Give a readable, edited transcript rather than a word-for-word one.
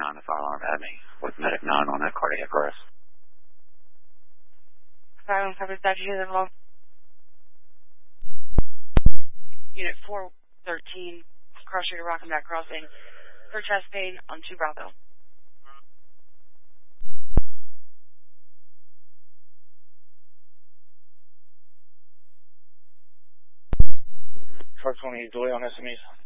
9 to fire alarm at me with medic 9 on that cardiac arrest. Fire alarm covers that. Did you hear the call? Unit 413, Cross Street to Rockenback Crossing, for chest pain on 2 Bravo. Truck 28 delay on SMEs.